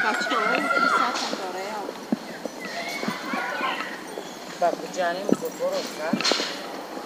Kaçta o? Bir saat sonra oraya al. Bak bu canım bu boroslar.